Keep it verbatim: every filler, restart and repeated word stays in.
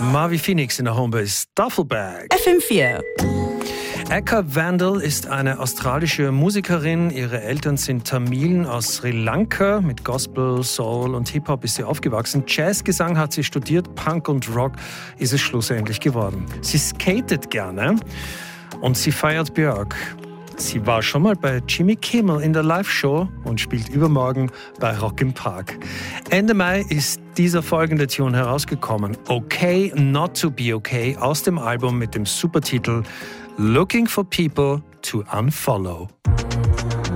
Marvi Phoenix in der Homebase Duffelbag. F M vier. Eka Vandal ist eine australische Musikerin. Ihre Eltern sind Tamilen aus Sri Lanka. Mit Gospel, Soul und Hip-Hop ist sie aufgewachsen. Jazzgesang hat sie studiert, Punk und Rock ist es schlussendlich geworden. Sie skatet gerne und sie feiert Björk. Sie war schon mal bei Jimmy Kimmel in der Live-Show und spielt übermorgen bei Rock im Park. Ende Mai ist dieser folgende Tune herausgekommen. Okay Not to Be Okay aus dem Album mit dem Supertitel Looking for People to Unfollow.